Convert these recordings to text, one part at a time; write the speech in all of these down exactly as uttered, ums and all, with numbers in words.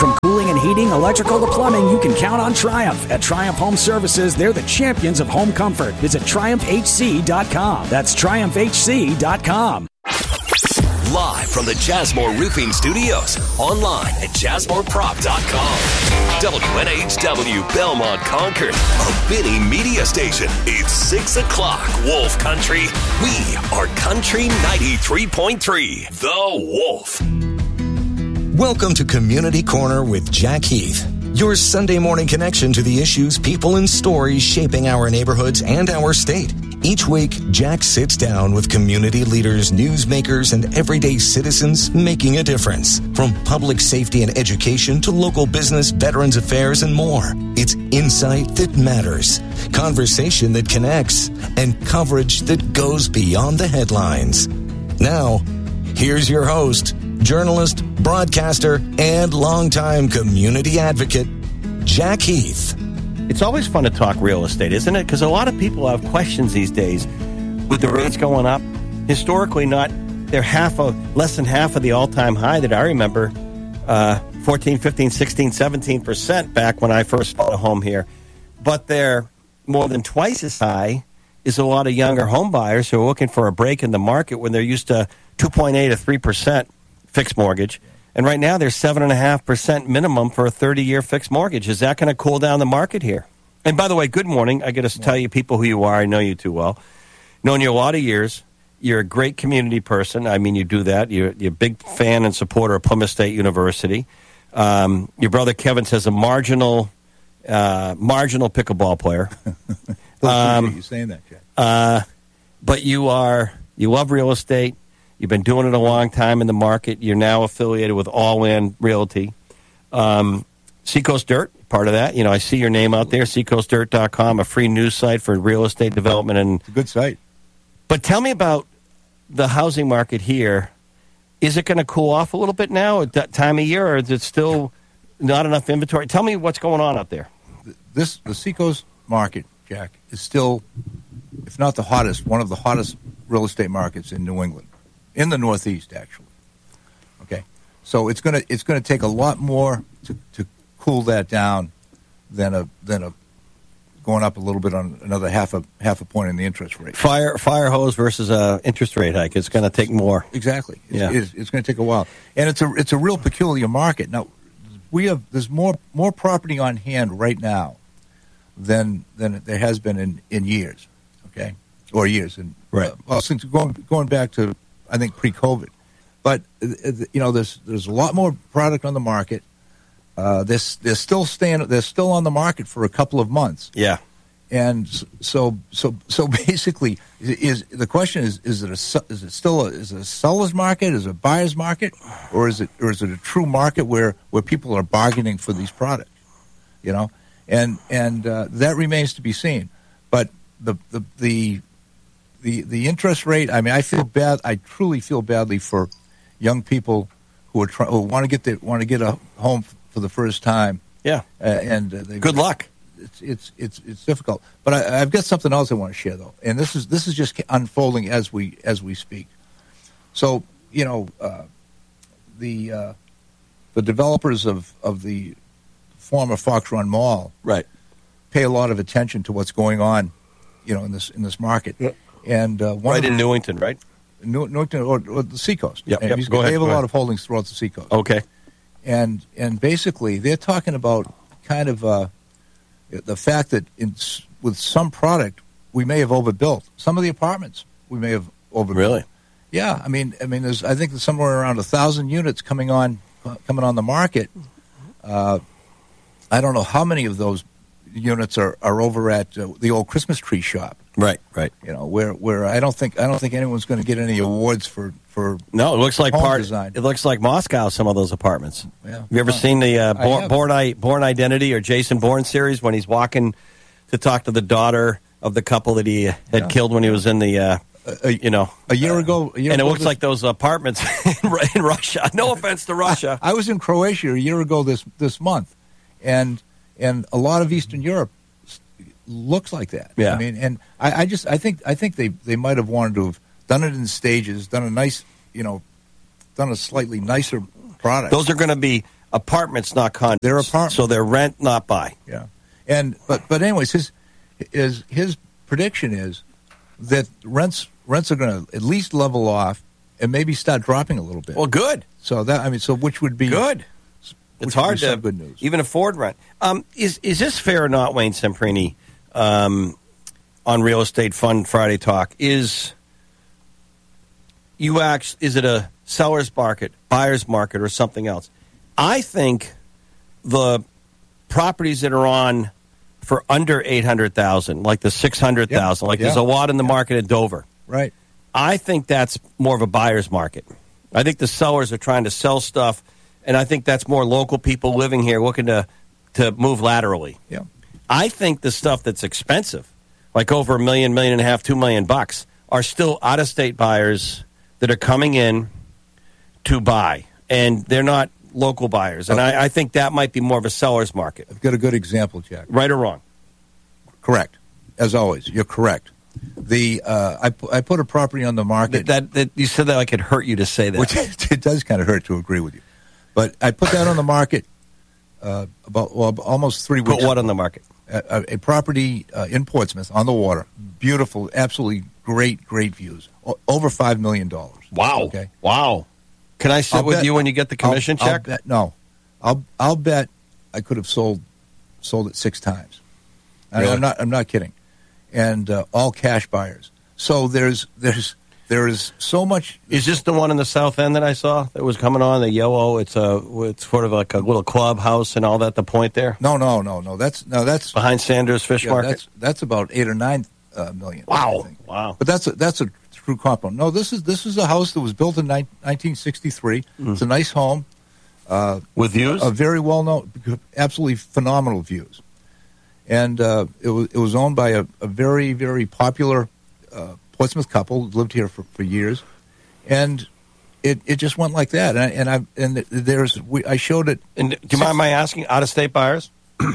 From cooling and heating, electrical to plumbing, you can count on Triumph. At Triumph Home Services, they're the champions of home comfort. Visit Triumph H C dot com. That's Triumph H C dot com. Live from the Jasmore Roofing Studios. Online at jasmore prop dot com. W N H W Belmont Concord, a Vinny media station. It's six o'clock, Wolf Country. We are Country ninety-three point three, The Wolf. Welcome to Community Corner with Jack Heath, your Sunday morning connection to the issues, people, and stories shaping our neighborhoods and our state. Each week, Jack sits down with community leaders, newsmakers, and everyday citizens making a difference. From public safety and education to local business, veterans affairs, and more. It's insight that matters, conversation that connects, and coverage that goes beyond the headlines. Now, here's your host, journalist, broadcaster, and longtime community advocate, Jack Heath. It's always fun to talk real estate, isn't it? Because a lot of people have questions these days with the rates going up. Historically, not they're half of less than half of the all-time high that I remember, uh, fourteen, fifteen, sixteen, seventeen percent back when I first bought a home here. But they're more than twice as high is a lot of younger home buyers who are looking for a break in the market when they're used to two point eight or three percent fixed mortgage. And right now, there's seven point five percent minimum for a thirty-year fixed mortgage. Is that going to cool down the market here? And by the way, good morning. I got to tell you people who you are. I know you too well. Known you a lot of years. You're a great community person. I mean, you do that. You're, you're a big fan and supporter of Plymouth State University. Um, your brother Kevin says a marginal uh, marginal pickleball player. um, you saying that, Jack. Uh, but you are you love real estate. You've been doing it a long time in the market. You're now affiliated with All In Realty. Um, Seacoast Dirt, part of that. You know, I see your name out there, seacoast dirt dot com, a free news site for real estate development. And it's a good site. But tell me about the housing market here. Is it going to cool off a little bit now at that time of year, or is it still not enough inventory? Tell me what's going on out there. This The Seacoast market, Jack, is still, if not the hottest, one of the hottest real estate markets in New England. In the Northeast, actually. Okay, so it's gonna it's gonna take a lot more to, to cool that down than a than a going up a little bit on another half a half a point in the interest rate. Fire fire hose versus a interest rate hike. It's going to take more. Exactly. It's, yeah. it's, it's going to take a while, and it's a it's a real peculiar market. Now, we have there's more more property on hand right now than than there has been in, in years. Okay, or years and right. Uh, well, since going going back to. I think pre-COVID, but you know, there's there's a lot more product on the market. Uh, they're, they're still staying. They're still on the market for a couple of months. Yeah, and so so so basically, is the question is is it a is it still a, is it a seller's market? Is it a buyer's market, or is it or is it a true market where, where people are bargaining for these products? You know, and and uh, that remains to be seen. But the the the The the interest rate. I mean, I feel bad. I truly feel badly for young people who are trying, who want to get the, want to get a home for the first time. Yeah, uh, and uh, good luck. It's it's it's it's difficult. But I, I've got something else I want to share though, and this is this is just unfolding as we as we speak. So you know, uh, the uh, the developers of, of the former Fox Run Mall, right, pay a lot of attention to what's going on, you know, in this in this market. Yeah. And uh, one right of in the, Newington, right? New, Newington or, or the Seacoast. Yep, yep. He's, Go they ahead, have go a lot ahead. of holdings throughout the Seacoast. Okay. And and basically, they're talking about kind of uh, the fact that in, with some product, we may have overbuilt. Some of the apartments, we may have overbuilt. Really? Yeah. I mean, I mean, there's I think there's somewhere around a thousand units coming on uh, coming on the market. Uh, I don't know how many of those units are, are over at uh, the old Christmas tree shop. Right, right. You know, where where I don't think I don't think anyone's going to get any awards for, for no. It looks like home part. design. It looks like Moscow. Some of those apartments. Yeah. Have you ever Uh, seen the uh, I Born, have. Born, I, Born Identity or Jason Bourne series when he's walking to talk to the daughter of the couple that he had Yeah. killed when he was in the, uh, A- you know, a year ago, a year and it ago looks this- like those apartments in, Ru- in Russia. No offense to Russia. I was in Croatia a year ago this this month, and and a lot of Eastern Europe s- looks like that. Yeah. I mean, and I, I just I think I think they, they might have wanted to have done it in stages, done a nice, you know, done a slightly nicer product. Those are going to be apartments, not condos. They're apartments. So they're rent, not buy. Yeah. And but but anyways, his his his prediction is that rents rents are going to at least level off and maybe start dropping a little bit. Well, good. So that I mean, so which would be good. It's hard to good news. even afford rent. Um, is is this fair or not, Wayne Semprini, um, on Real Estate Fund Friday Talk? Is you act, is it a seller's market, buyer's market, or something else? I think the properties that are on for under eight hundred thousand, like the six hundred thousand, yep. like yep. there's a lot in the yep. market at Dover. Right. I think that's more of a buyer's market. I think the sellers are trying to sell stuff. And I think that's more local people living here looking to, to move laterally. Yeah. I think the stuff that's expensive, like over a million, million and a half, two million bucks, are still out-of-state buyers that are coming in to buy. And they're not local buyers. And okay. I, I think that might be more of a seller's market. I've got a good example, Jack. Right or wrong? Correct. As always, you're correct. The uh, I, I put a property on the market. That, that, that You said that like it hurt you to say that. Which it does kind of hurt to agree with you. But I put that on the market uh, about well, almost three weeks ago. Put what ago. on the market? A, a property uh, in Portsmouth on the water. Beautiful, absolutely great, great views. O- over five million dollars. Wow. Okay. Wow. Can I sit I'll with bet, you when you get the commission I'll, check? I'll bet, no. I'll I'll bet I could have sold sold it six times. Really? I'm not I'm not kidding. And uh, all cash buyers. So there's there's There is so much. Is this the one in the south end that I saw that was coming on the yellow? It's a it's sort of like a little clubhouse and all that. The point there? No, no, no, no. That's no, that's behind Sanders Fish yeah, Market. That's, that's about eight or nine uh, million. Wow, wow. But that's a, that's a true compound. No, this is this is a house that was built in nineteen sixty-three. Mm. It's a nice home uh, with views. A very well known, absolutely phenomenal views, and uh, it was it was owned by a, a very very popular Uh, Portsmouth couple, lived here for, for years, and it, it just went like that. And I, and I and there's we, I showed it. And do you mind my asking, out of state buyers?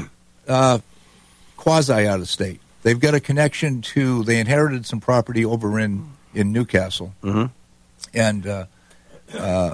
uh, quasi out of state. They've got a connection to. They inherited some property over in in Newcastle, mm-hmm. and uh, uh,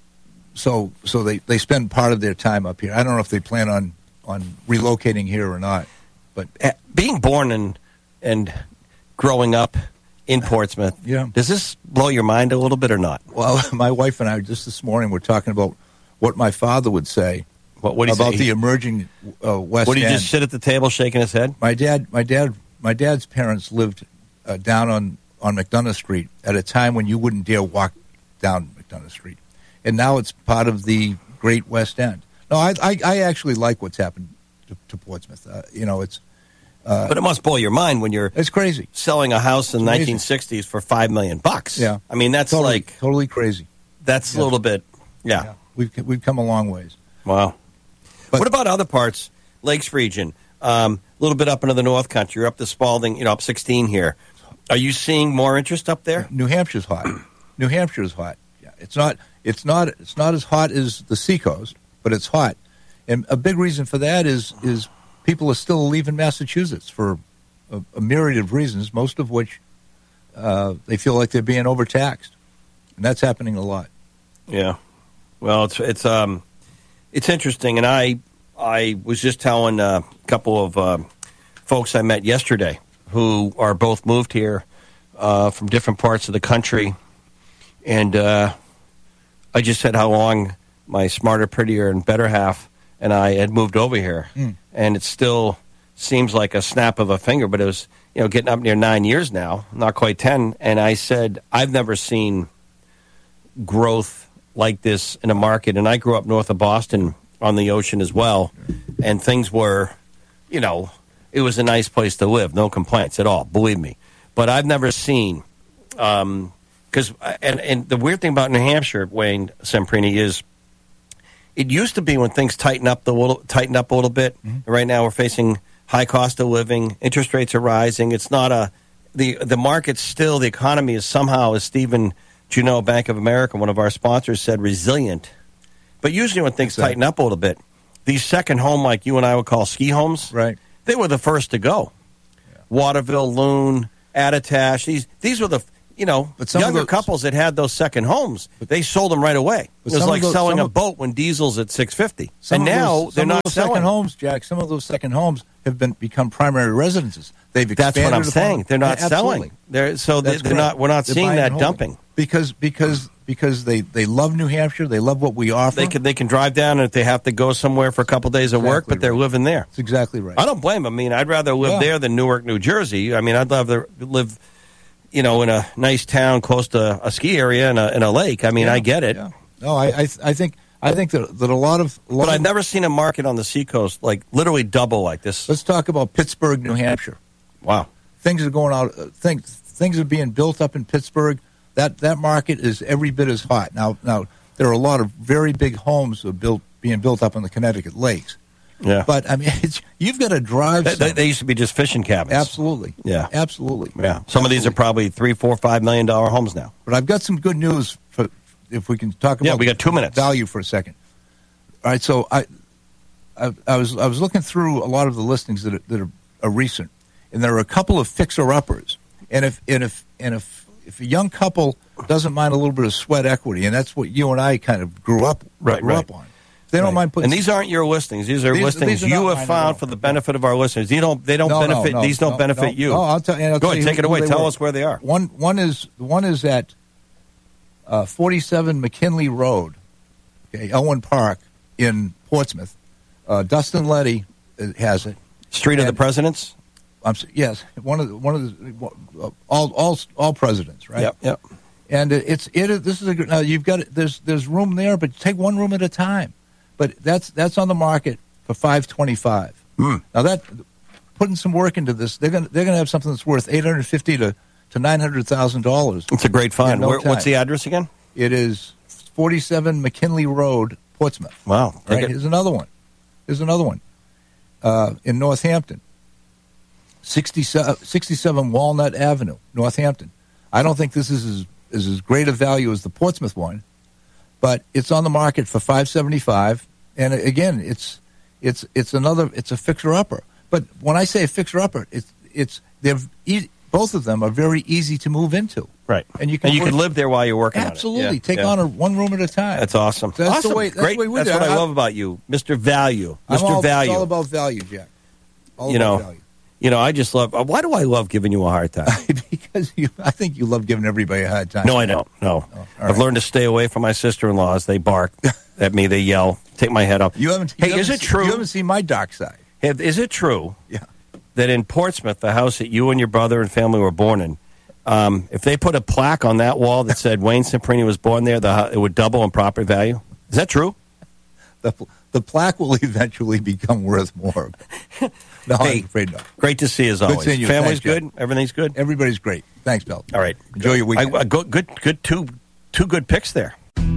so so they, they spend part of their time up here. I don't know if they plan on on relocating here or not, but being born and and growing up in Portsmouth, yeah. Does this blow your mind a little bit or not? Well, my wife and I just this morning were talking about what my father would say what, what about say? the emerging uh, West Would he End. just sit at the table shaking his head? My dad, my dad, my dad's parents lived uh, down on, on McDonough Street at a time when you wouldn't dare walk down McDonough Street, and now it's part of the Great West End. No, I I, I actually like what's happened to, to Portsmouth. Uh, you know, it's. Uh, but it must blow your mind when you're it's crazy selling a house in the nineteen sixties for five million bucks. Yeah, I mean that's totally, like totally crazy. That's yeah. a little bit, yeah. yeah. We've we've come a long ways. Wow. But, what about other parts, Lakes region, um, a little bit up into the North Country, you're up to Spalding, you know, up sixteen here. Are you seeing more interest up there? New Hampshire's hot. New Hampshire's hot. Yeah, it's not it's not it's not as hot as the Seacoast, but it's hot, and a big reason for that is is people are still leaving Massachusetts for a, a myriad of reasons, most of which uh, they feel like they're being overtaxed, and that's happening a lot. Yeah, well, it's it's um, it's interesting, and I I was just telling a couple of uh, folks I met yesterday who are both moved here uh, from different parts of the country, and uh, I just said how long my smarter, prettier, and better half and I had moved over here, mm. and it still seems like a snap of a finger, but it was, you know, getting up near nine years now, not quite ten, and I said, I've never seen growth like this in a market, and I grew up north of Boston on the ocean as well, and things were, you know, it was a nice place to live, no complaints at all, believe me, but I've never seen, um, because, and, and the weird thing about New Hampshire, Wayne Semprini, is it used to be when things tighten up the little, tighten up a little bit. Mm-hmm. Right now, we're facing high cost of living. Interest rates are rising. It's not a the the market still. The economy is somehow, as Stephen Juneau, Bank of America, one of our sponsors, said, resilient. But usually, when things exactly. tighten up a little bit, these second home, like you and I would call ski homes, right? They were the first to go. Yeah. Waterville, Loon, Attitash. These these were the you know, But some of younger those- couples that had those second homes, they sold them right away. But It was some of like those- selling some a of- boat when diesel's at six fifty, Some and of now those, they're some not of those selling. second homes, Jack. Some of those second homes have been become primary residences. They've That's expanded what I'm upon- saying. They're not Yeah, selling. absolutely. They're so they, That's they're correct. not. We're not They're seeing buying that and holding. dumping. because because because they, they love New Hampshire. They love what we offer. They can they can drive down, and if they have to go somewhere for a couple days of work, Exactly but they're right. living there. That's exactly right. I don't blame them. I mean, I'd rather live Yeah. there than Newark, New Jersey. I mean, I'd love to live, you know, in a nice town close to a ski area and a, and a lake. I mean, Yeah, I get it. yeah. No, I I, I think I think that, that a lot of a lot But I've of- never seen a market on the seacoast like literally double like this. Let's talk about Pittsburgh, New Hampshire. Wow. Things are going out. Uh, things things are being built up in Pittsburgh. That that market is every bit as hot now. Now there are a lot of very big homes that are built being built up on the Connecticut lakes. Yeah. But I mean, it's, you've got to drive. They, they, some- they used to be just fishing cabins. absolutely. Yeah. absolutely. Yeah. Some of these are Absolutely. probably three, four, five million dollar homes now. But I've got some good news for if we can talk about Yeah, we got two minutes. value for a second. All right, so I, I, I was I was looking through a lot of the listings that are, that are, are recent, and there are a couple of fixer uppers. And if and if and if if a young couple doesn't mind a little bit of sweat equity, and that's what you and I kind of grew up Right, grew right. up on. If they don't Right. mind putting And these aren't your listings. These are These- listings these are you not have mine at found all. for the benefit of our listeners. You don't. They don't No, no, benefit. no, these don't no, benefit no. you. No, I'll tell- and I'll Go tell ahead. you Take who- it away. who they Tell were. us where they are. One one is one is at uh, forty-seven McKinley Road, okay, Elwyn Park in Portsmouth. Uh, Dustin Letty uh, has it. Street of the And- Presidents. I'm s- yes, one of the, one of the uh, all all all presidents, right? Yep. Yep. And it- it's it. is- This is a good. Now you've got there's there's room there, but take one room at a time. But that's that's on the market for five twenty five. Hmm. Now that putting some work into this, they're gonna they're gonna have something that's worth eight hundred fifty to to nine hundred thousand dollars. It's a great find. In no Where, what's time. the address again? It is forty seven McKinley Road, Portsmouth. Wow. Take Right. it. Here's another one. Here's another one uh, in Northampton. sixty-seven, sixty-seven Walnut Avenue, Northampton. I don't think this is as, is as great a value as the Portsmouth one, but it's on the market for five seventy-five. And again, it's it's it's another it's a fixer upper. But when I say a fixer upper, it's it's they're e- both of them are very easy to move into. Right. And you can and you work- can live there while you're working Absolutely, on it. Yeah, take yeah. on a one room at a time. That's awesome. That's the awesome. way- that's Great. the way we that's do it. what I, I- love about you, Mister Value. I'm Mister all, Value. It's all about value, Jack. All you about know, value. you know. I just love. uh, Why do I love giving you a hard time? Because you, I think you love giving everybody a hard time. No, I don't. No, Oh, all I've right. learned to stay away from my sister-in-laws. They bark at me. They yell. Take my head off. You haven't. Hey, you is haven't it se- true? You haven't seen my dark side. Hey, is it true Yeah. that in Portsmouth, the house that you and your brother and family were born in, um, if they put a plaque on that wall that said Wayne Cipriani was born there, the, hu- it would double in property value? Is that true? The the plaque will eventually become worth more. No, Hey. I'm afraid not. Great to see you as Good always. seeing you. Family's Thanks, good. Everything's good. Everybody's great. Thanks, Bill. All right. Enjoy your weekend. I, I, go, good, good. Two, two good picks there.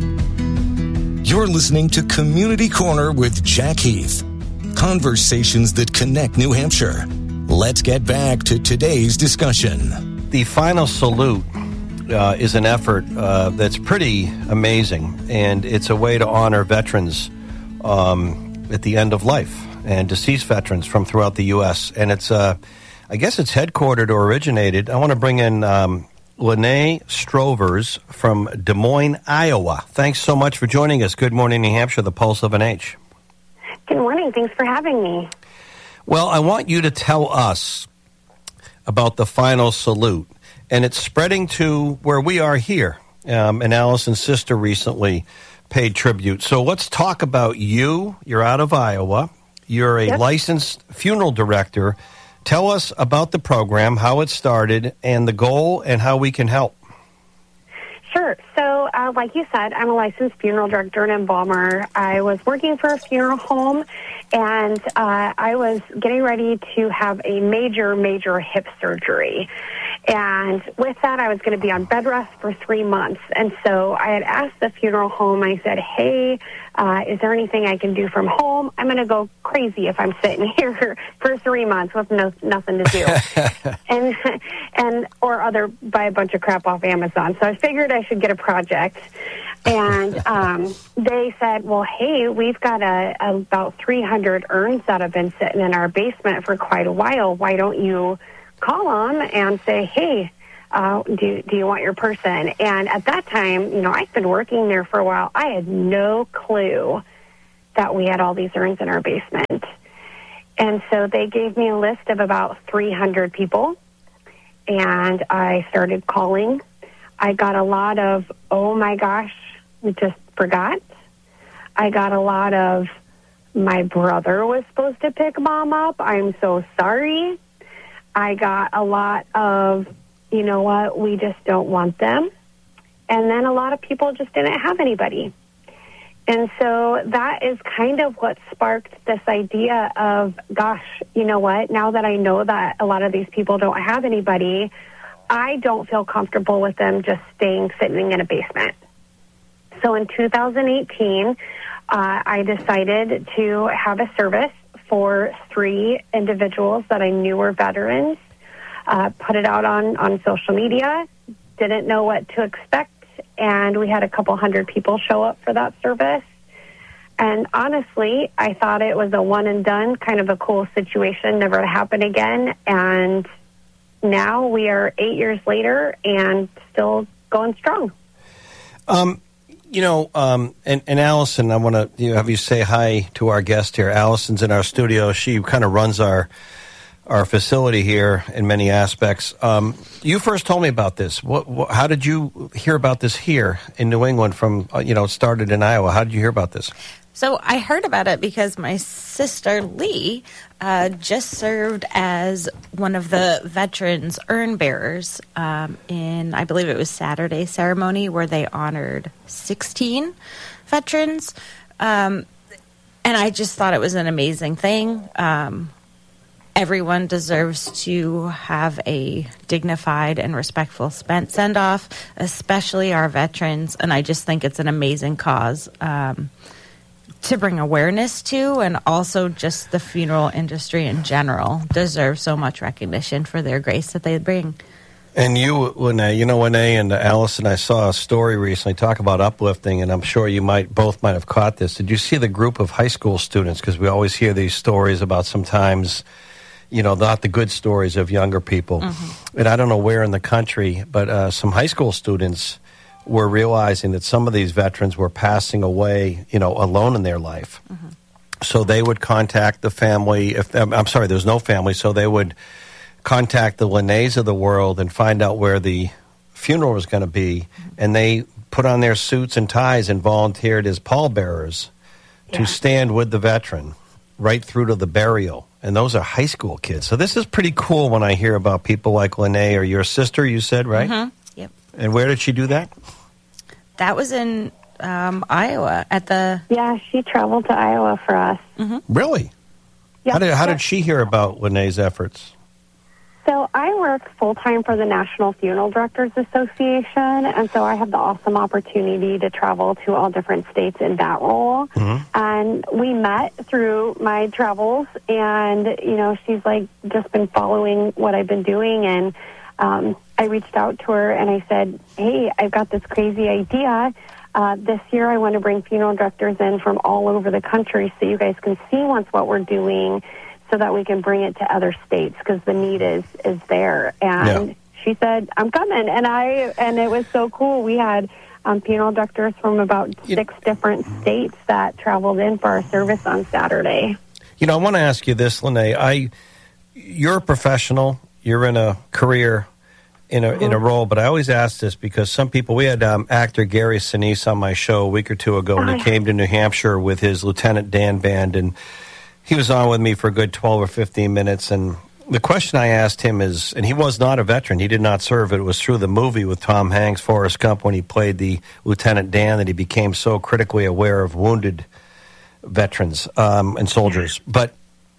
You're listening to Community Corner with Jack Heath. Conversations that connect New Hampshire. Let's get back to today's discussion. The final salute uh, is an effort uh, that's pretty amazing, and it's a way to honor veterans um, at the end of life and deceased veterans from throughout the U S. And it's, uh, I guess, it's headquartered or originated. I want to bring in um, Lene Strovers from Des Moines, Iowa. Thanks so much for joining us. Good morning, New Hampshire, the Pulse of an H. Good morning. Thanks for having me. Well, I want you to tell us about the final salute, and it's spreading to where we are here. Um, and Allison's sister recently paid tribute. So let's talk about you. You're out of Iowa. You're a Yep. licensed funeral director. Tell us about the program, how it started, and the goal, and how we can help. Sure. So, uh, like you said, I'm a licensed funeral director and embalmer. I was working for a funeral home, and uh, I was getting ready to have a major, major hip surgery. And with that, I was going to be on bed rest for three months. And so I had asked the funeral home, I said, hey, uh, is there anything I can do from home? I'm going to go crazy if I'm sitting here for three months with no, nothing to do. and, and, or other, buy a bunch of crap off Amazon. So I figured I should get a project. And um, they said, well, hey, we've got a, about three hundred urns that have been sitting in our basement for quite a while. Why don't you call them and say, hey, uh, do, do you want your person? And at that time, you know, I'd been working there for a while. I had no clue that we had all these urns in our basement. And so they gave me a list of about three hundred people, and I started calling. I got a lot of, oh my gosh, we just forgot. I got a lot of, my brother was supposed to pick Mom up. I'm so sorry. I got a lot of, you know what, we just don't want them. And then a lot of people just didn't have anybody. And so that is kind of what sparked this idea of, gosh, you know what, now that I know that a lot of these people don't have anybody, I don't feel comfortable with them just staying sitting in a basement. So in two thousand eighteen, uh, I decided to have a service for three individuals that I knew were veterans, uh, put it out on, on social media, didn't know what to expect, and we had a couple hundred people show up for that service. And honestly, I thought it was a one and done, kind of a cool situation, never to happen again. And now we are eight years later and still going strong. Um, you know, um, and, and Allison, I want to you know, have you say hi to our guest here. Allison's in our studio. She kind of runs our our facility here in many aspects. Um, you first told me about this. What, what, how did you hear about this here in New England from, uh, you know, it started in Iowa. How did you hear about this? So I heard about it because my sister Lee uh, just served as one of the veterans urn bearers um, in, I believe it was Saturday ceremony where they honored sixteen veterans. Um, and I just thought it was an amazing thing. Um, everyone deserves to have a dignified and respectful spent send-off, especially our veterans. And I just think it's an amazing cause. Um to bring awareness to, and also just the funeral industry in general deserves so much recognition for their grace that they bring. And you, Lene, you know, Lene and Allison, I saw a story recently talk about uplifting, and I'm sure you might both might have caught this. Did you see the group of high school students? Because we always hear these stories about sometimes, you know, not the good stories of younger people. Mm-hmm. And I don't know where in the country, but uh, some high school students were realizing that some of these veterans were passing away, you know, alone in their life. Mm-hmm. So they would contact the family. If I'm sorry, there's no family, so they would contact the Lenes of the world and find out where the funeral was going to be, mm-hmm. and they put on their suits and ties and volunteered as pallbearers yeah. to stand with the veteran right through to the burial. And those are high school kids. So this is pretty cool when I hear about people like Lene or your sister, you said, right? Mm-hmm. Yep. And where did she do that? That was in um, Iowa at the... Yeah, she traveled to Iowa for us. Mm-hmm. Really? Yeah. How did, how did she hear about Lene's efforts? So I work full-time for the National Funeral Directors Association, and so I have the awesome opportunity to travel to all different states in that role. Mm-hmm. And we met through my travels, and, you know, she's, like, just been following what I've been doing, and um, I reached out to her, and I said, hey, I've got this crazy idea. Uh, this year I want to bring funeral directors in from all over the country so you guys can see once what we're doing, so that we can bring it to other states, because the need is, is there. And yeah. she said, I'm coming. And I and it was so cool. We had um, funeral directors from about you six know, different states that traveled in for our service on Saturday. You know, I want to ask you this, Lene. I, you're a professional. You're in a career, in a, mm-hmm. in a role. But I always ask this because some people, we had um, actor Gary Sinise on my show a week or two ago, and oh, he yeah. came to New Hampshire with his Lieutenant Dan band, and he was on with me for a good twelve or fifteen minutes, and the question I asked him is, and he was not a veteran, he did not serve, it was through the movie with Tom Hanks, Forrest Gump, when he played the Lieutenant Dan, that he became so critically aware of wounded veterans um, and soldiers. But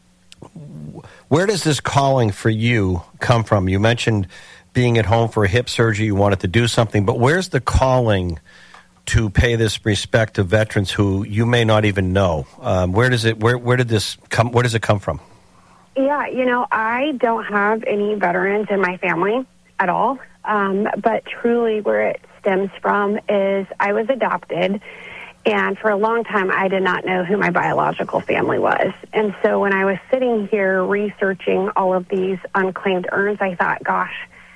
where does this calling for you come from? You mentioned being at home for a hip surgery, you wanted to do something, but where's the calling to pay this respect to veterans who you may not even know? Um, where does it? Where where did this come? Where does it come from? Yeah, you know, I don't have any veterans in my family at all. Um, but truly, where it stems from is I was adopted, and for a long time, I did not know who my biological family was. And so when I was sitting here researching all of these unclaimed urns, I thought, gosh,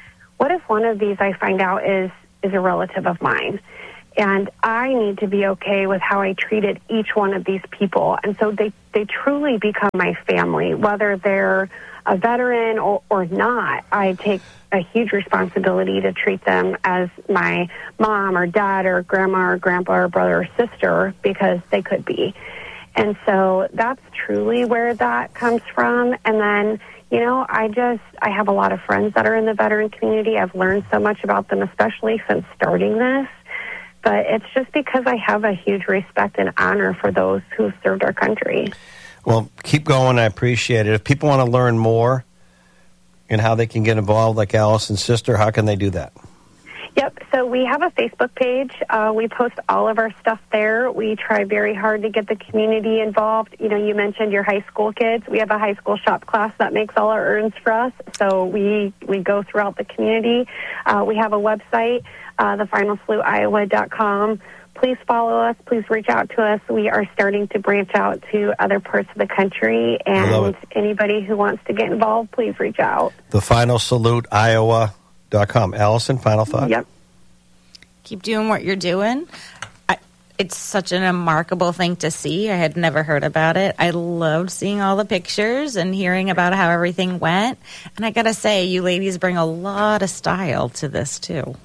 what if one of these I find out is, is a relative of mine? And I need to be okay with how I treated each one of these people. And so they, they truly become my family, whether they're a veteran or, or not. I take a huge responsibility to treat them as my mom or dad or grandma or grandpa or brother or sister, because they could be. And so that's truly where that comes from. And then, you know, I just, I have a lot of friends that are in the veteran community. I've learned so much about them, especially since starting this. But it's just because I have a huge respect and honor for those who served our country. Well, keep going. I appreciate it. If people want to learn more and how they can get involved, like Allison's sister, how can they do that? Yep. So we have a Facebook page. Uh, we post all of our stuff there. We try very hard to get the community involved. You know, you mentioned your high school kids. We have a high school shop class that makes all our urns for us. So we, we go throughout the community. Uh, we have a website, uh, the final salute iowa dot com. Please follow us. Please reach out to us. We are starting to branch out to other parts of the country. And anybody who wants to get involved, please reach out. the final salute iowa dot com. Allison, final thought? Yep. Keep doing what you're doing. I, it's such an remarkable thing to see. I had never heard about it. I loved seeing all the pictures and hearing about how everything went. And I got to say, you ladies bring a lot of style to this, too.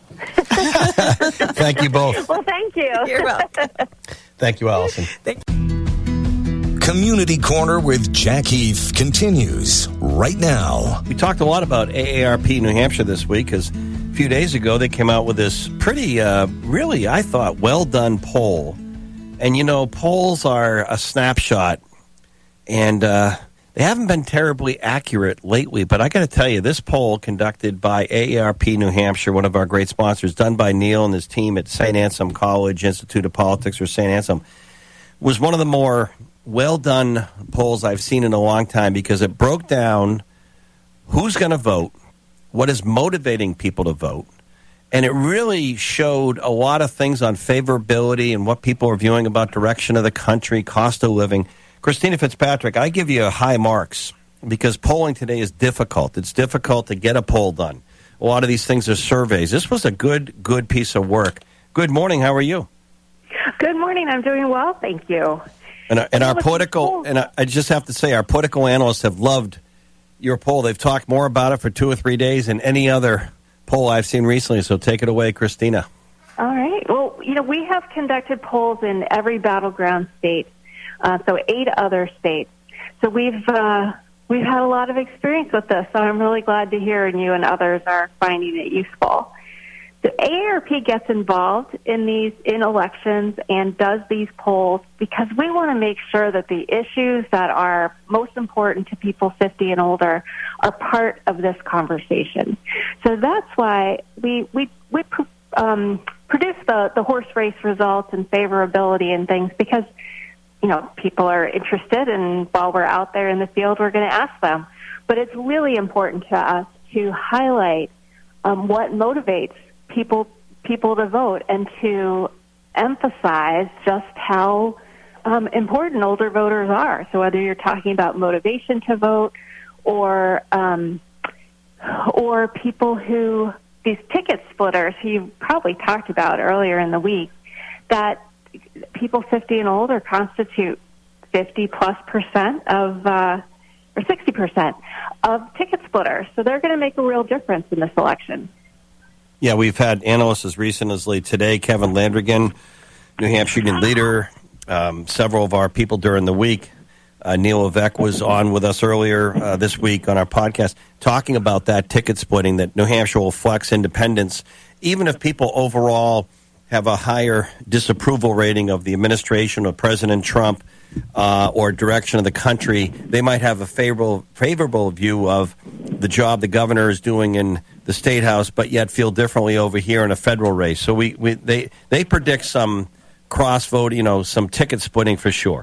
Thank you both. Well, thank you. You're welcome. Thank you, Allison. Thank Community Corner with Jack Heath continues right now. We talked a lot about A A R P New Hampshire this week because a few days ago they came out with this pretty, uh, really, I thought, well-done poll. And, you know, polls are a snapshot, and uh, they haven't been terribly accurate lately. But I got to tell you, this poll conducted by A A R P New Hampshire, one of our great sponsors, done by Neil and his team at Saint Anselm College, Institute of Politics, or Saint Anselm, was one of the more well-done polls I've seen in a long time because it broke down who's going to vote, what is motivating people to vote, and it really showed a lot of things on favorability and what people are viewing about direction of the country, cost of living. Christina Fitzpatrick, I give you high marks because polling today is difficult. It's difficult to get a poll done. A lot of these things are surveys. This was a good, good piece of work. Good morning. How are you? Good morning. I'm doing well, thank you. And our, and our political, and I just have to say, our political analysts have loved your poll. They've talked more about it for two or three days than any other poll I've seen recently. So take it away, Christina. All right. Well, you know, we have conducted polls in every battleground state, uh, so eight other states. So we've uh, we've had a lot of experience with this. So I'm really glad to hear, and you and others are finding it useful. The A A R P gets involved in these in elections and does these polls because we want to make sure that the issues that are most important to people fifty and older are part of this conversation. So that's why we we we um, produce the the horse race results and favorability and things because you know people are interested, and while we're out there in the field, we're going to ask them. But it's really important to us to highlight um, what motivates people people to vote and to emphasize just how um, important older voters are. So whether you're talking about motivation to vote or um, or people who, these ticket splitters who you probably talked about earlier in the week, that people fifty and older constitute fifty plus percent of, uh, or sixty percent of ticket splitters. So they're going to make a real difference in this election. Yeah, we've had analysts as recently today, Kevin Landrigan, New Hampshire Union leader, um, several of our people during the week. Uh, Neil Levesque was on with us earlier uh, this week on our podcast talking about that ticket splitting, that New Hampshire will flex independents. Even if people overall have a higher disapproval rating of the administration of President Trump uh, or direction of the country, they might have a favorable favorable view of the job the governor is doing in the State House, but yet feel differently over here in a federal race. So we, we they they predict some cross vote, you know, some ticket splitting for sure.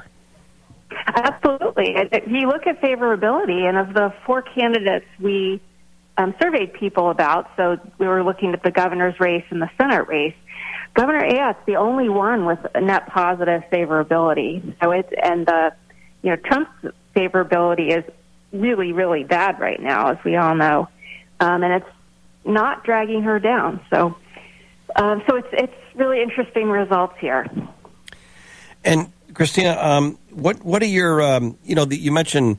Absolutely. If you look at favorability, and of the four candidates we um, surveyed people about, so we were looking at the governor's race and the Senate race, Governor Ayotte's the only one with a net positive favorability. So it's and the you know Trump's favorability is really really bad right now, as we all know, um, and it's not dragging her down. So, um, so it's it's really interesting results here. And Christina, um, what what are your um, you know the, you mentioned